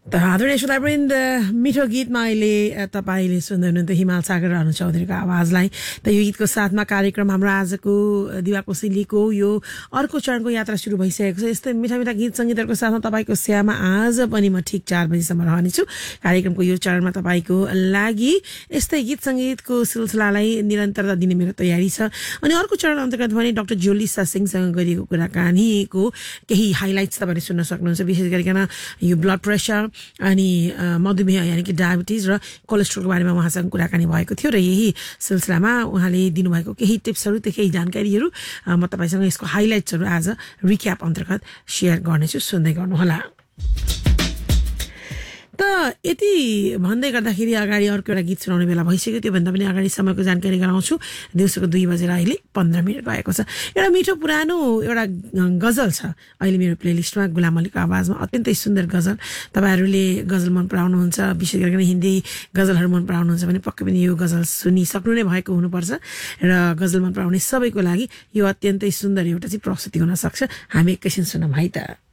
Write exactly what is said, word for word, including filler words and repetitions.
त आदरणीय श्रोतावृन्द मिठो गीतमा अहिले तपाईँले सुन्दै हुनुहुन्थ्यो हिमाल सागर राणा चौधरीको आवाजलाई। त यो गीतको साथमा कार्यक्रम हाम्रो आजको दिवा कोसेलीको यो अर्को चरणको यात्रा सुरु भइसकेको छ। यस्तै मिठा मिठा गीत सङ्गीतहरूको साथमा तपाईँको सेवामा आज पनि म ठिक चार बजीसम्म रहनेछु। कार्यक्रमको यो चरणमा तपाईँको लागि यस्तै गीत सङ्गीतको सिलसिलालाई निरन्तरता दिने मेरो तयारी छ। अनि अर्को चरण अन्तर्गत भने डाक्टर जोलिसा सिंहसँग गरिएको कुराकानीको केही हाइलाइट्स तपाईँले सुन्न सक्नुहुन्छ। विशेष गरिकन यो ब्लड प्रेसर अनि मधुमेह यानि कि डायबिटिज र कोलेस्ट्रोलको बारेमा उहाँसँग कुराकानी भएको थियो र यही सिलसिलामा उहाँले दिनुभएको केही टिप्सहरू त्यो केही जानकारीहरू म तपाईँसँग यसको हाइलाइट्सहरू आज रिक्याप अन्तर्गत सेयर गर्नेछु। सुन्दै गर्नुहोला। त यति भन्दै गर्दाखेरि अगाडि अर्को एउटा गीत सुनाउने बेला भइसक्यो। त्योभन्दा पनि अगाडि समयको जानकारी गराउँछु। दिउँसोको दुई बजेर अहिले पन्ध्र मिनट भएको छ। एउटा मिठो पुरानो एउटा गजल छ अहिले मेरो प्लेलिस्टमा, गुलाम अलीको आवाजमा अत्यन्तै सुन्दर गजल। तपाईँहरूले गजल मन पराउनुहुन्छ, विशेष गरिकन हिन्दी गजलहरू मन पराउनुहुन्छ भने पक्कै पनि यो गजल सुनिसक्नु नै भएको हुनुपर्छ। र गजल मन पराउने सबैको लागि यो अत्यन्तै सुन्दर एउटा चाहिँ प्रस्तुति हुन सक्छ। हामी एकैछिन सुनौँ है त।